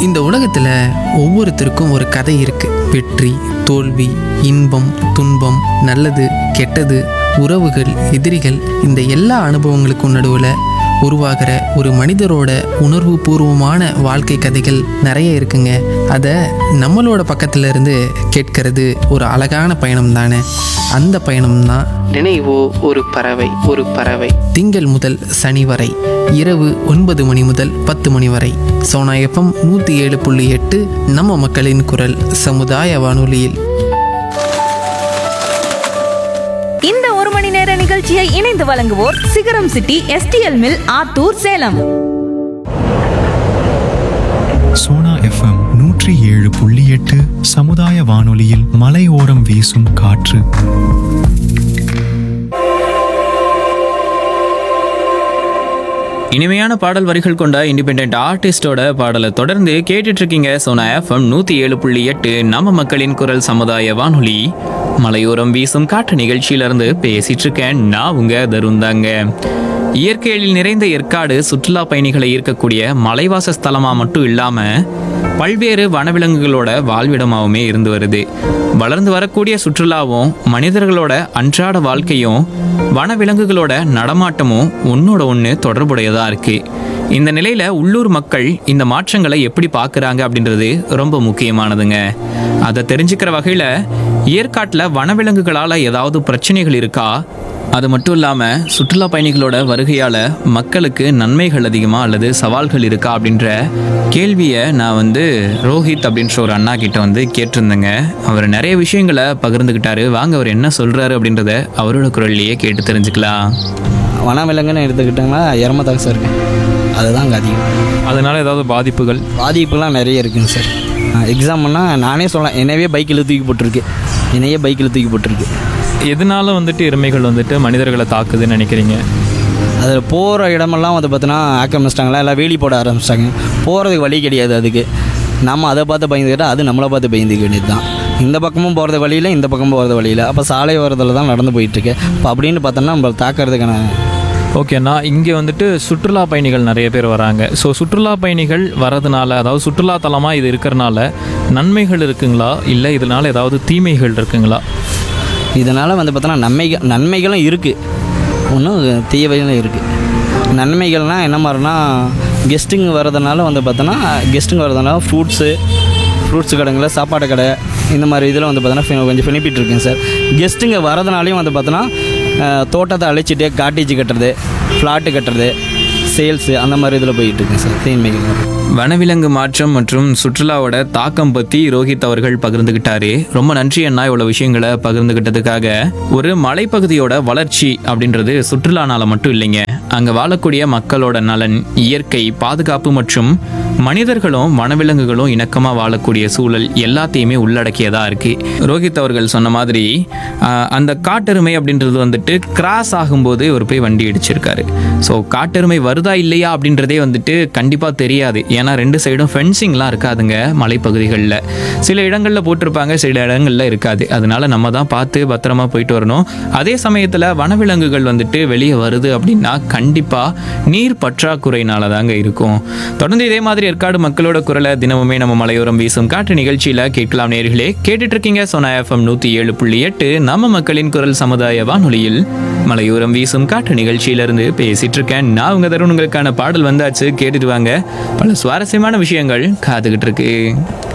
இந்த உலகத்தில் ஒவ்வொருத்தருக்கும் ஒரு கதை இருக்கு. வெற்றி, தோல்வி, இன்பம், துன்பம், நல்லது, கெட்டது, உறவுகள், எதிரிகள், இந்த எல்லா அனுபவங்களுக்கும் நடுவில் உருவாகிற ஒரு மனிதரோட உணர்வு பூர்வமான வாழ்க்கை கதைகள் நிறைய இருக்குங்க. அதை நம்மளோட பக்கத்துல இருந்து கேட்கறது ஒரு அழகான பயணம் தானே. அந்த பயணம் தான் நினைவோ ஒரு பறவை. ஒரு பறவை திங்கள் முதல் சனி வரை இரவு 9 மணி முதல் 10 மணி வரை சோனா FM 107.8 நம்ம மக்களின் குரல் சமுதாய வானொலியில். இந்த 1 மணி நேர நிகழ்ச்சியை இணைந்து வழங்குவோர் சிகரம் city STL mill Attur Salem. Sona FM 107.8 சமுதாய வானொலியில் மலையோரம் வீசும் காற்று. இனிமையான பாடல் வரிகள் கொண்ட இண்டிபெண்டன்ட் ஆர்டிஸ்டோட பாடலை தொடர்ந்து கேட்டுட்டு இருக்கீங்க. சோனா FM 107.8 நம்ம மக்களின் குரல் சமுதாய வானொலி மலையோரம் வீசும் காற்று நிகழ்ச்சியிலிருந்து பேசிட்டு இருக்கேன். நான் உங்க தருந்தாங்க. இயற்கையில் நிறைந்த ஏற்காடு சுற்றுலா பயணிகளை ஈர்க்கக்கூடிய மலைவாச ஸ்தலமா மட்டும் இல்லாம பல்வேறு வனவிலங்குகளோட வாழ்விடமாகவுமே இருந்து வருது. வளர்ந்து வரக்கூடிய சுற்றுலாவும் மனிதர்களோட அன்றாட வாழ்க்கையும் வனவிலங்குகளோட நடமாட்டமும் ஒன்னோட ஒன்று தொடர்புடையதா இருக்கு. இந்த நிலையில உள்ளூர் மக்கள் இந்த மாற்றங்களை எப்படி பார்க்குறாங்க அப்படின்றது ரொம்ப முக்கியமானதுங்க. அதை தெரிஞ்சுக்கிற வகையில் ஏற்காட்டில் வனவிலங்குகளால் ஏதாவது பிரச்சனைகள் இருக்கா, அது மட்டும் இல்லாமல் சுற்றுலா பயணிகளோட வருகையால் மக்களுக்கு நன்மைகள் அதிகமாக அல்லது சவால்கள் இருக்கா அப்படின்ற கேள்வியை நான் ரோஹித் அப்படின்ற ஒரு அண்ணா கிட்ட கேட்டிருந்தேங்க. அவர் நிறைய விஷயங்களை பகிர்ந்துக்கிட்டாரு. வாங்க அவர் என்ன சொல்கிறாரு அப்படின்றத அவரோட குரல்லையே கேட்டு தெரிஞ்சுக்கலாம். வனவிலங்குன்னு எடுத்துக்கிட்டாங்கன்னா எரமதாங்க சார் இருக்குது, அதுதான் அங்கே அதிகம். அதனால் ஏதாவது பாதிப்புலாம் நிறைய இருக்குங்க சார். எக்ஸாம்பிள்னா நானே சொல்லலாம், என்னையே பைக்கில் தூக்கி போட்டிருக்கு. எதனால எருமைகள் மனிதர்களை தாக்குதுன்னு நினைக்கிறீங்க? அதில் போகிற இடமெல்லாம் பார்த்தீங்கன்னா ஆக்கிரமிச்சிட்டாங்களா, எல்லாம் வேலி போட ஆரம்பிச்சிட்டாங்க. போகிறதுக்கு வழி கிடையாது. அதுக்கு நம்ம அதை பார்த்து பயந்துக்கிட்டால் அது நம்மளை பார்த்து பயந்துக்க வேண்டியது தான். இந்த பக்கமும் போகிறது வழியில், இந்த பக்கமும் போகிறது வழியில், அப்போ சாலை ஓரத்தில் தான் நடந்து போயிட்டுருக்கு. இப்போ அப்படின்னு பார்த்தோன்னா நம்மளை தாக்கிறதுக்கான ஓகேண்ணா. இங்கே சுற்றுலா பயணிகள் நிறைய பேர் வராங்க. ஸோ சுற்றுலா பயணிகள் வரதுனால, அதாவது சுற்றுலா தலமாக இது இருக்கிறனால நன்மைகள் இருக்குங்களா, இல்லை இதனால் ஏதாவது தீமைகள் இருக்குங்களா? இதனால் பார்த்தோன்னா நன்மைகளும் இருக்குது, ஒன்றும் தீமைகளும் இருக்குது. நன்மைகள்னால் என்ன மாதிரினா, கெஸ்ட்டுங்க வரதுனால பார்த்தோன்னா ஃப்ரூட்ஸு கடைங்களில் சாப்பாடு கடை இந்த மாதிரி இதில் பார்த்தோன்னா கொஞ்சம் பெனிஃபிட் இருக்குங்க சார். கெஸ்ட்டுங்க வரதுனாலையும் பார்த்தோன்னா தோட்டத்தை அழைச்சிட்டு காட்டேஜ் கட்டுறது, ஃப்ளாட்டு கட்டுறது, சேல்ஸு அந்த மாதிரி இதில் போயிட்டுருக்குங்க சார். தீமைகள் வனவிலங்கு மாற்றம் மற்றும் சுற்றுலாவோட தாக்கம் பற்றி ரோஹித் அவர்கள் பகிர்ந்துக்கிட்டாரு. ரொம்ப நன்றி அண்ணா, இவ்வளோ விஷயங்களை பகிர்ந்துக்கிட்டதுக்காக. ஒரு மலைப்பகுதியோட வளர்ச்சி அப்படின்றது சுற்றுலானால மட்டும் இல்லைங்க, அங்கே வாழக்கூடிய மக்களோட நலன், இயற்கை பாதுகாப்பு மற்றும் மனிதர்களும் வனவிலங்குகளும் இணக்கமாக வாழக்கூடிய சூழல் எல்லாத்தையுமே உள்ளடக்கியதாக இருக்குது. ரோஹித் அவர்கள் சொன்ன மாதிரி அந்த காட்டெருமை அப்படின்றது கிராஸ் ஆகும்போது ஒரு போய் வண்டி அடிச்சிருக்காரு. ஸோ காட்டெருமை வருதா இல்லையா அப்படின்றதே கண்டிப்பாக தெரியாது. ஏன்னா 2 சைடும் ஃபென்சிங்லாம் இருக்காதுங்க மலைப்பகுதிகளில். சில இடங்களில் போட்டிருப்பாங்க, சில இடங்களில் இருக்காது. அதனால நம்ம தான் பார்த்து பத்திரமா போயிட்டு வரணும். அதே சமயத்தில் வனவிலங்குகள் வெளியே வருது அப்படின்னா கண்டிப்பாக நீர் பற்றாக்குறையினால தாங்க இருக்கும். தொடர்ந்து இதே மாதிரி ஏற்காடு மக்களோட குரலை தினமுமே நம்ம மலையோரம் வீசும் காற்று நிகழ்ச்சியில் கேட்கலாம். நேர்களே, கேட்டுட்டு இருக்கீங்க சோனா FM 107.8 நம்ம மக்களின் குரல் சமுதாய வானொலியில் மலையோரம் வீசும் காற்று நிகழ்ச்சியிலிருந்து பேசிட்டு இருக்கேன். நான் உங்க தருண். உங்களுக்கான பாடல் வந்தாச்சு, கேட்டுட்டு வாங்க. பல சுவாரஸ்யமான விஷயங்கள் காத்துக்கிட்டு இருக்கு.